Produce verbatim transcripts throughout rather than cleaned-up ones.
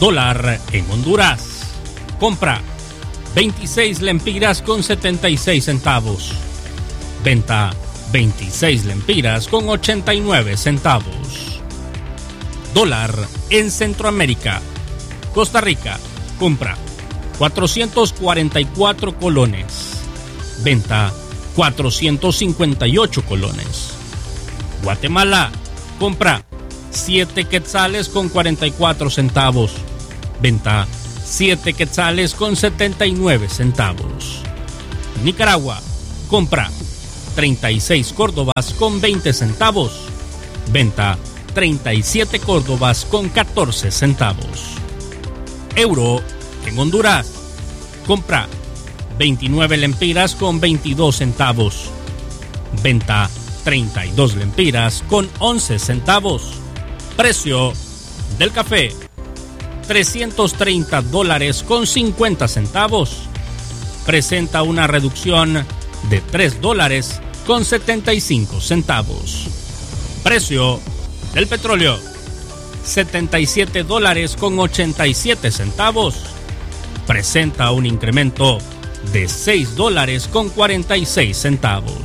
Dólar en Honduras. Compra veintiséis lempiras con setenta y seis centavos. Venta veintiséis lempiras con ochenta y nueve centavos. Dólar en Centroamérica. Costa Rica. Compra cuatrocientos cuarenta y cuatro colones. Venta cuatrocientos cincuenta y ocho colones. Guatemala. Compra siete quetzales con cuarenta y cuatro centavos. Venta siete quetzales con setenta y nueve centavos. Nicaragua. Compra treinta y seis córdobas con veinte centavos. Venta treinta y siete córdobas con catorce centavos. Euro en Honduras. Compra veintinueve lempiras con veintidós centavos. Venta treinta y dos lempiras con once centavos. Precio del café trescientos treinta dólares con cincuenta centavos. Presenta una reducción de tres dólares con setenta y cinco centavos. Precio del petróleo setenta y siete dólares con ochenta y siete centavos. Presenta un incremento de seis dólares con cuarenta y seis centavos.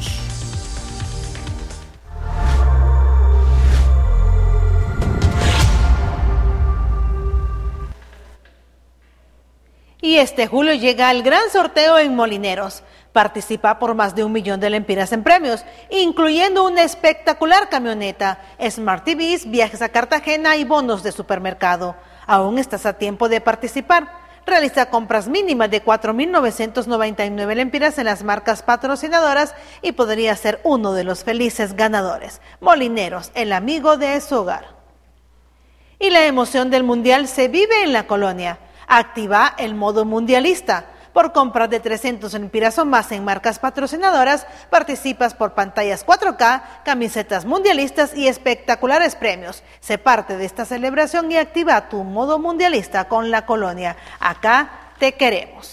Y este julio llega el gran sorteo en Molineros. Participa por más de un millón de lempiras en premios, incluyendo una espectacular camioneta, Smart T Vs, viajes a Cartagena y bonos de supermercado. Aún estás a tiempo de participar. Realiza compras mínimas de cuatro mil novecientos noventa y nueve lempiras en las marcas patrocinadoras y podría ser uno de los felices ganadores. Molineros, el amigo de su hogar. Y la emoción del mundial se vive en la colonia. Activa el modo mundialista. Por compras de trescientos lempiras o más en marcas patrocinadoras, participas por pantallas cuatro K, camisetas mundialistas y espectaculares premios. Sé parte de esta celebración y activa tu modo mundialista con la colonia. Acá te queremos.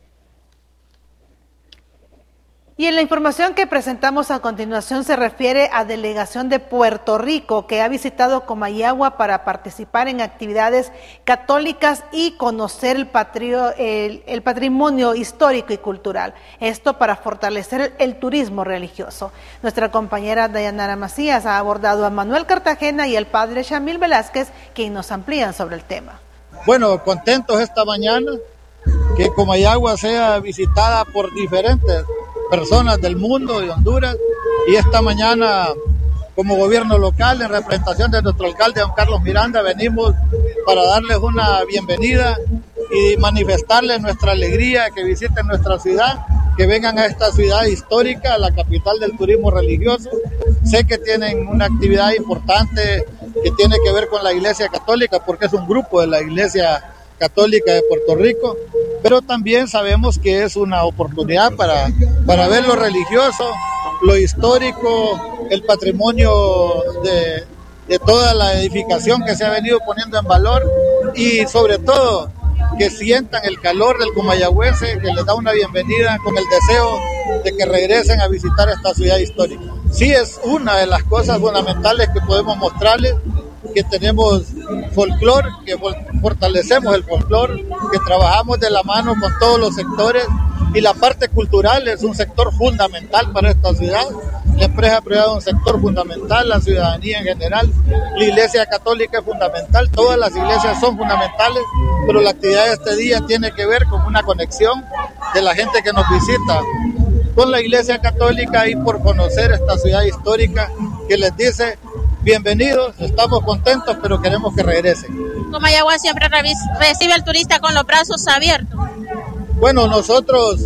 Y en la información que presentamos a continuación se refiere a delegación de Puerto Rico que ha visitado Comayagua para participar en actividades católicas y conocer el, patrio, el, el patrimonio histórico y cultural. Esto para fortalecer el, el turismo religioso. Nuestra compañera Dayanara Macías ha abordado a Manuel Cartagena y el padre Shamil Velázquez, quien nos amplían sobre el tema. Bueno, contentos esta mañana que Comayagua sea visitada por diferentes personas del mundo, de Honduras, y esta mañana como gobierno local, en representación de nuestro alcalde don Carlos Miranda, venimos para darles una bienvenida y manifestarles nuestra alegría que visiten nuestra ciudad, que vengan a esta ciudad histórica, la capital del turismo religioso. Sé que tienen una actividad importante que tiene que ver con la Iglesia Católica, porque es un grupo de la Iglesia Católica de Puerto Rico, pero también sabemos que es una oportunidad para, para ver lo religioso, lo histórico, el patrimonio de, de toda la edificación que se ha venido poniendo en valor y sobre todo que sientan el calor del comayagüense, que les da una bienvenida con el deseo de que regresen a visitar esta ciudad histórica. Sí, es una de las cosas fundamentales que podemos mostrarles, que tenemos folclore, que fortalecemos el folclore, que trabajamos de la mano con todos los sectores, y la parte cultural es un sector fundamental para esta ciudad. La empresa privada es un sector fundamental, la ciudadanía en general, la Iglesia Católica es fundamental, todas las iglesias son fundamentales, pero la actividad de este día tiene que ver con una conexión de la gente que nos visita con la Iglesia Católica y por conocer esta ciudad histórica que les dice: bienvenidos, estamos contentos, pero queremos que regresen. Comayagua siempre recibe al turista con los brazos abiertos. Bueno, nosotros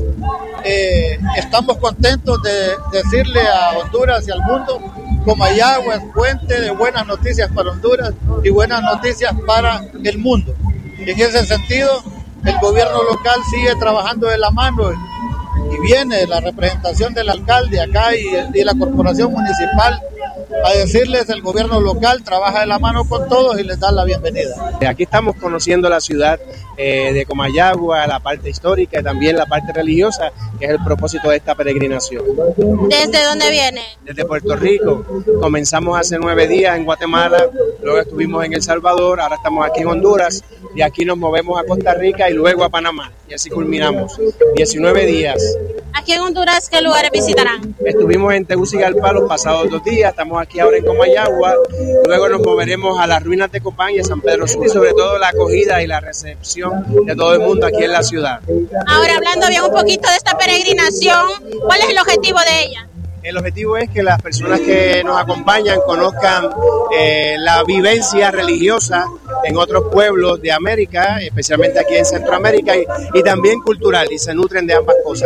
eh, estamos contentos de decirle a Honduras y al mundo: Comayagua es fuente de buenas noticias para Honduras y buenas noticias para el mundo. En ese sentido, el gobierno local sigue trabajando de la mano y viene la representación del alcalde acá y, y la corporación municipal a decirles el gobierno local trabaja de la mano con todos y les da la bienvenida. Aquí estamos conociendo la ciudad eh, de Comayagua, la parte histórica y también la parte religiosa, que es el propósito de esta peregrinación. ¿Desde dónde viene? Desde Puerto Rico. Comenzamos hace nueve días en Guatemala, luego estuvimos en El Salvador, ahora estamos aquí en Honduras y aquí nos movemos a Costa Rica y luego a Panamá. Y así culminamos. diecinueve días. Aquí en Honduras, ¿qué lugares visitarán? Estuvimos en Tegucigalpa los pasados dos días, estamos aquí ahora en Comayagua, luego nos moveremos a las ruinas de Copán y a San Pedro Sula y sobre todo la acogida y la recepción de todo el mundo aquí en la ciudad. Ahora, hablando bien un poquito de esta peregrinación, ¿cuál es el objetivo de ella? El objetivo es que las personas que nos acompañan conozcan eh, la vivencia religiosa en otros pueblos de América, especialmente aquí en Centroamérica, y, y también cultural, y se nutren de ambas cosas.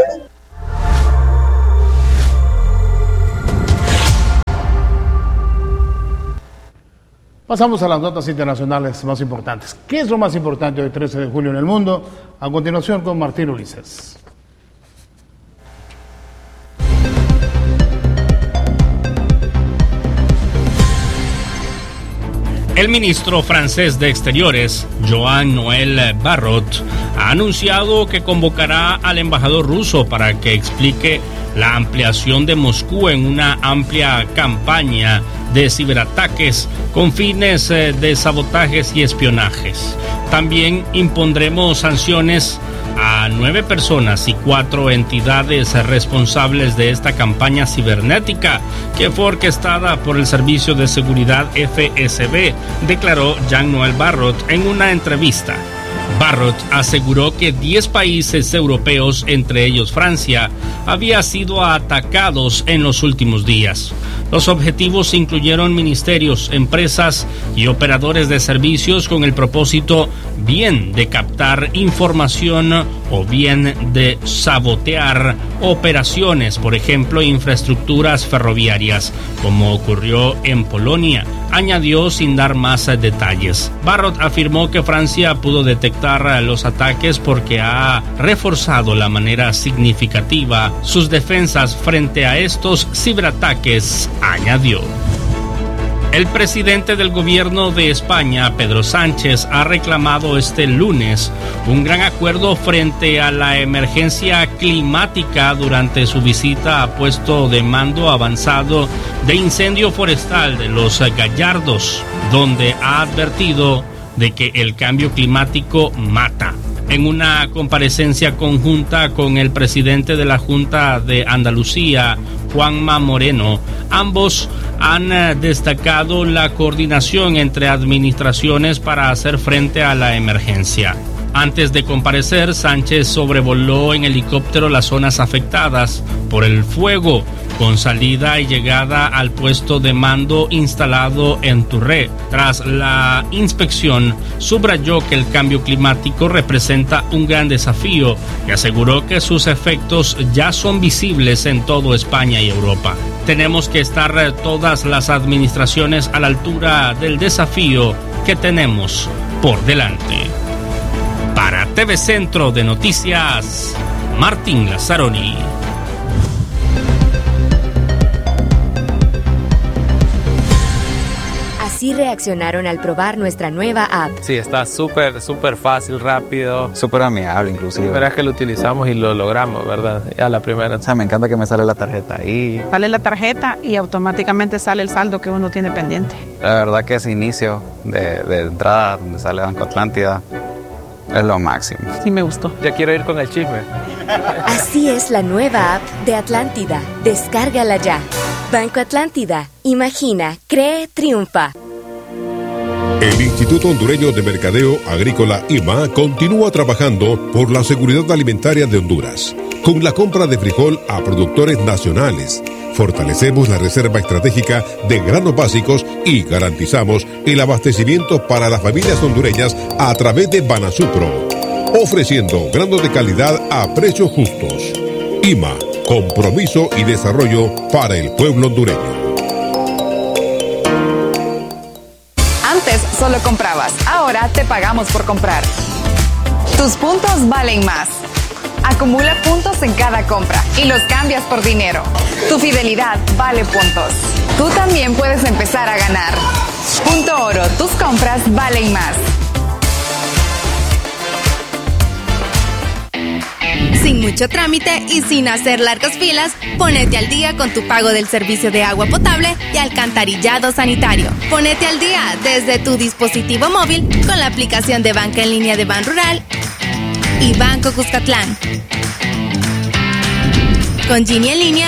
Pasamos a las notas internacionales más importantes. ¿Qué es lo más importante hoy, trece de julio, en el mundo? A continuación con Martín Ulises. El ministro francés de Exteriores, Jean-Noël Barrot, ha anunciado que convocará al embajador ruso para que explique la ampliación de Moscú en una amplia campaña de ciberataques con fines de sabotajes y espionajes. También impondremos sanciones a nueve personas y cuatro entidades responsables de esta campaña cibernética que fue orquestada por el Servicio de Seguridad F S B, declaró Jean-Noël Barrot en una entrevista. Barrot aseguró que diez países europeos, entre ellos Francia, habían sido atacados en los últimos días. Los objetivos incluyeron ministerios, empresas y operadores de servicios con el propósito bien de captar información o bien de sabotear operaciones, por ejemplo, infraestructuras ferroviarias, como ocurrió en Polonia, añadió sin dar más detalles. Barrot afirmó que Francia pudo detectar los ataques porque ha reforzado la manera significativa sus defensas frente a estos ciberataques, añadió. El presidente del gobierno de España, Pedro Sánchez, ha reclamado este lunes un gran acuerdo frente a la emergencia climática durante su visita a puesto de mando avanzado de incendio forestal de Los Gallardos, donde ha advertido de que el cambio climático mata. En una comparecencia conjunta con el presidente de la Junta de Andalucía, Juanma Moreno, ambos han destacado la coordinación entre administraciones para hacer frente a la emergencia. Antes de comparecer, Sánchez sobrevoló en helicóptero las zonas afectadas por el fuego, con salida y llegada al puesto de mando instalado en Turré. Tras la inspección, subrayó que el cambio climático representa un gran desafío y aseguró que sus efectos ya son visibles en toda España y Europa. Tenemos que estar todas las administraciones a la altura del desafío que tenemos por delante. Para T V Centro de Noticias, Martín Lazzaroni. Así reaccionaron al probar nuestra nueva app. Sí, está súper, súper fácil, rápido. Súper amigable, inclusive. La verdad es que lo utilizamos y lo logramos, ¿verdad? A la primera. O sea, me encanta que me sale la tarjeta ahí. Sale la tarjeta y automáticamente sale el saldo que uno tiene pendiente. La verdad que ese inicio de, de entrada, donde sale Banco Atlántida, es lo máximo. Sí, me gustó. Ya quiero ir con el chisme. Así es la nueva app de Atlántida. Descárgala ya. Banco Atlántida. Imagina, cree, triunfa. El Instituto Hondureño de Mercadeo Agrícola I M A continúa trabajando por la seguridad alimentaria de Honduras. Con la compra de frijol a productores nacionales, fortalecemos la reserva estratégica de granos básicos y garantizamos el abastecimiento para las familias hondureñas a través de Banasupro, ofreciendo granos de calidad a precios justos. I M A, compromiso y desarrollo para el pueblo hondureño. Antes solo comprabas, ahora te pagamos por comprar. Tus puntos valen más. Acumula puntos en cada compra y los cambias por dinero. Tu fidelidad vale puntos. Tú también puedes empezar a ganar. Punto Oro, tus compras valen más. Sin mucho trámite y sin hacer largas filas, ponete al día con tu pago del servicio de agua potable y alcantarillado sanitario. Ponete al día desde tu dispositivo móvil con la aplicación de banca en línea de Banrural y Banco Cuscatlán. Con Gini en línea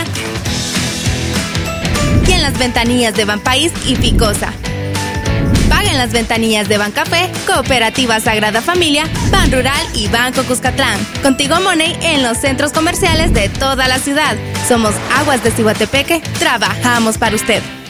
y en las ventanillas de Banpaís y Ficosa. Paga en las ventanillas de Bancafé, Cooperativa Sagrada Familia, Banrural y Banco Cuscatlán. Contigo Money en los centros comerciales de toda la ciudad. Somos Aguas de Ciguatepeque, trabajamos para usted.